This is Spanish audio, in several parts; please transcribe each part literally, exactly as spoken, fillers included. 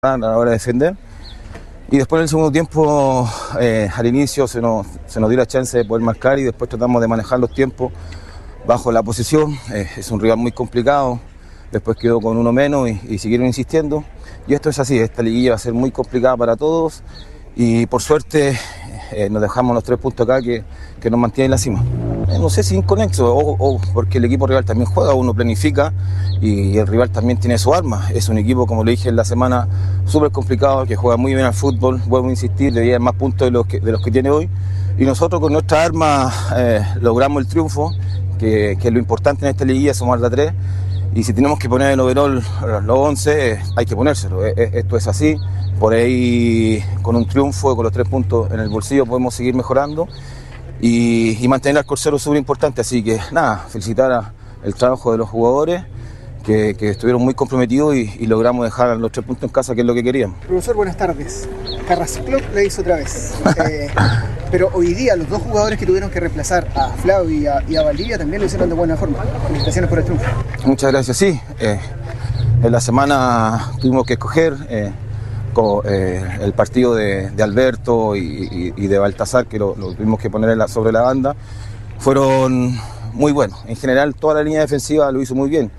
a la hora de defender. Y después en el segundo tiempo, eh, al inicio se nos, se nos dio la chance de poder marcar y después tratamos de manejar los tiempos bajo la posesión. Eh, es un rival muy complicado, después quedó con uno menos y, y siguieron insistiendo. Y esto es así, esta liguilla va a ser muy complicada para todos y por suerte eh, nos dejamos los tres puntos acá que, que nos mantienen en la cima. Eh, no sé si inconexo o, o porque el equipo rival también juega, uno planifica y el rival también tiene su arma. Es un equipo, como le dije en la semana, súper complicado, que juega muy bien al fútbol, vuelvo a insistir, debería haber más puntos de los que, de los que tiene hoy. Y nosotros con nuestra arma eh, logramos el triunfo, que, que es lo importante en esta liguilla, sumar la tres. Y si tenemos que poner el overall los once, eh, hay que ponérselo. Eh, eh, esto es así. Por ahí, con un triunfo, con los tres puntos en el bolsillo, podemos seguir mejorando y, y mantener al Corsero súper importante. Así que, nada, felicitar a el trabajo de los jugadores que, que estuvieron muy comprometidos y, y logramos dejar los tres puntos en casa, que es lo que queríamos. Profesor, buenas tardes. Carrascló le hizo otra vez. Eh, pero hoy día los dos jugadores que tuvieron que reemplazar a Flavio y a, y a Valdivia también lo hicieron de buena forma. Felicitaciones por el triunfo. Muchas gracias, sí. Eh, en la semana tuvimos que escoger eh, con, eh, el partido de, de Alberto y, y, y de Baltasar, que lo, lo tuvimos que poner en la, sobre la banda. Fueron muy buenos. En general toda la línea defensiva lo hizo muy bien.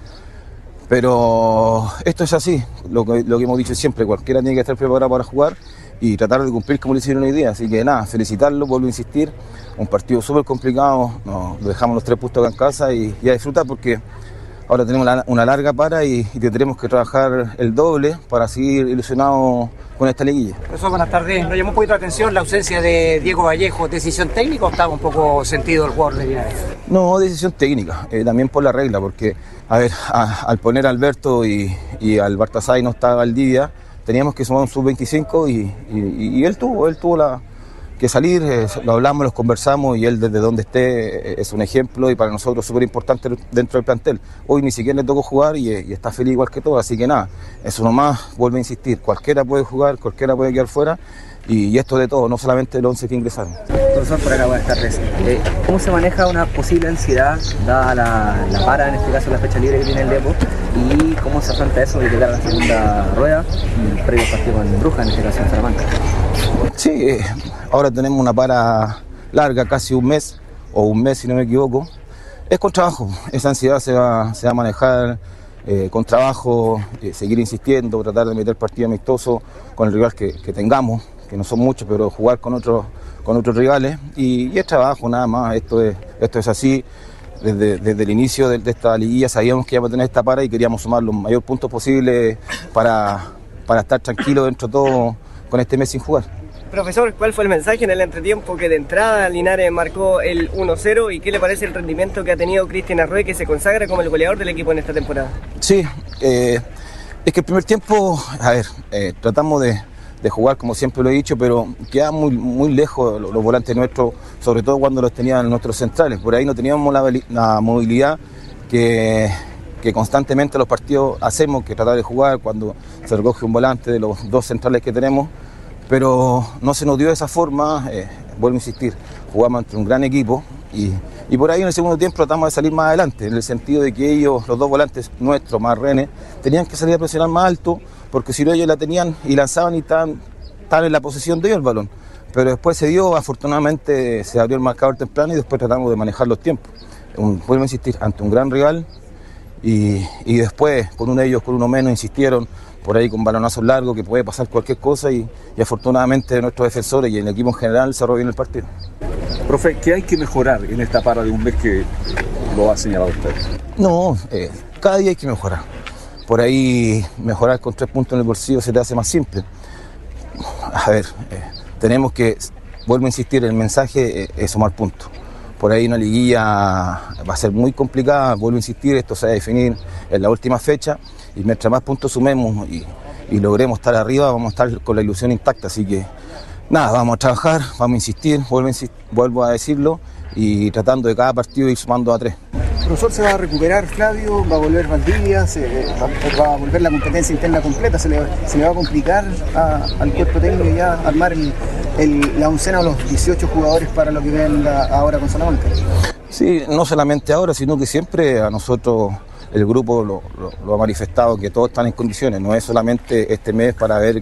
Pero esto es así, lo que, lo que hemos dicho siempre, cualquiera tiene que estar preparado para jugar y tratar de cumplir como lo hicieron hoy día. Así que nada, felicitarlo, vuelvo a insistir, un partido súper complicado, nos dejamos los tres puntos acá en casa y, y a disfrutar porque ahora tenemos la, una larga para y, y tendremos que trabajar el doble para seguir ilusionados con esta liguilla. Profesor, buenas tardes. Nos llamó un poquito la atención la ausencia de Diego Vallejo. ¿Decisión técnica o estaba un poco sentido el jugador de Linares? No, decisión técnica, eh, también por la regla, porque a ver, a, al poner a Alberto y, y al Baltasar y no estaba Valdivia, teníamos que sumar un sub veinticinco y, y, y él tuvo, él tuvo la, que salir, eh, lo hablamos, los conversamos y él desde donde esté eh, es un ejemplo y para nosotros súper importante dentro del plantel. Hoy ni siquiera le tocó jugar y, y está feliz igual que todos, así que nada, eso nomás, vuelvo a insistir, cualquiera puede jugar, cualquiera puede quedar fuera y, y esto de todo, no solamente el once que ingresaron. Profesor, por acá, buenas tardes. Eh, ¿Cómo se maneja una posible ansiedad, dada la, la para, en este caso la fecha libre que tiene el Depo? ¿Y cómo se afronta eso de llegar a la segunda rueda, el previo partido con Bruja, en este caso en Salamanca? Sí, eh, ahora tenemos una para larga, casi un mes, o un mes si no me equivoco. Es con trabajo, esa ansiedad se va, se va a manejar eh, con trabajo, eh, seguir insistiendo, tratar de meter partido amistoso con el rival que, que tengamos, que no son muchos, pero jugar con otros con otros rivales y, y es trabajo nada más, esto es, esto es así. Desde, desde el inicio de, de esta liguilla sabíamos que íbamos a tener esta para y queríamos sumar los mayores puntos posibles para, para estar tranquilos dentro de todo con este mes sin jugar. Profesor, ¿cuál fue el mensaje en el entretiempo que de entrada Linares marcó el uno cero y qué le parece el rendimiento que ha tenido Cristian Arrué, que se consagra como el goleador del equipo en esta temporada? Sí, eh, es que el primer tiempo, a ver, eh, tratamos de, de jugar como siempre lo he dicho, pero queda muy, muy lejos los, los volantes nuestros, sobre todo cuando los tenían nuestros centrales. Por ahí no teníamos la, la movilidad que, que constantemente los partidos hacemos, que tratar de jugar cuando se recoge un volante de los dos centrales que tenemos. Pero no se nos dio de esa forma, eh, vuelvo a insistir, jugamos ante un gran equipo y, y por ahí en el segundo tiempo tratamos de salir más adelante, en el sentido de que ellos, los dos volantes nuestros, más René, tenían que salir a presionar más alto, porque si no ellos la tenían y lanzaban y estaban, estaban en la posesión de ellos el balón. Pero después se dio, afortunadamente se abrió el marcador temprano y después tratamos de manejar los tiempos. Un, vuelvo a insistir, ante un gran rival y, y después con uno de ellos, con uno menos, insistieron, por ahí con balonazos largos, que puede pasar cualquier cosa y, y afortunadamente nuestros defensores y el equipo en general cerró bien el partido. Profe, ¿qué hay que mejorar en esta para de un mes que lo ha señalado usted? No, eh, cada día hay que mejorar. Por ahí mejorar con tres puntos en el bolsillo se te hace más simple. A ver, eh, tenemos que, vuelvo a insistir, el mensaje eh, es sumar puntos. Por ahí una liguilla va a ser muy complicada, vuelvo a insistir, esto se va a definir en la última fecha y mientras más puntos sumemos y, y logremos estar arriba, vamos a estar con la ilusión intacta. Así que nada, vamos a trabajar, vamos a insistir, vuelvo a, insistir, vuelvo a decirlo y tratando de cada partido ir sumando a tres. Profesor, ¿se va a recuperar Flavio? ¿Va a volver Valdivia? ¿Se va, va a volver la competencia interna completa? ¿Se le, se le va a complicar a, al cuerpo técnico ya armar el, el, la oncena o los dieciocho jugadores para lo que ven ahora con Salamanca? Sí, no solamente ahora, sino que siempre a nosotros el grupo lo, lo, lo ha manifestado, que todos están en condiciones, no es solamente este mes para ver